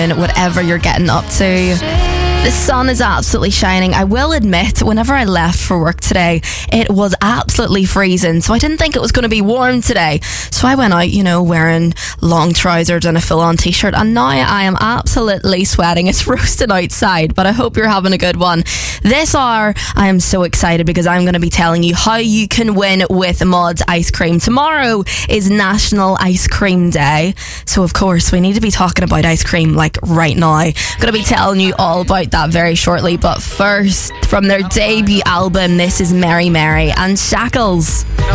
doing, whatever you're getting up to. The sun is absolutely shining. I will admit, whenever I left for work today, it was absolutely freezing, so I didn't think it was going to be warm today. So I went out, wearing long trousers and a full-on t-shirt, and now I am absolutely sweating. It's roasting outside, but I hope you're having a good one. This hour, I am so excited because I'm going to be telling you how you can win with Mud's Ice Cream. Tomorrow is National Ice Cream Day, so of course we need to be talking about ice cream like right now. I'm going to be telling you all about that very shortly, but first, from their debut album, this is Mary Mary and Shackles.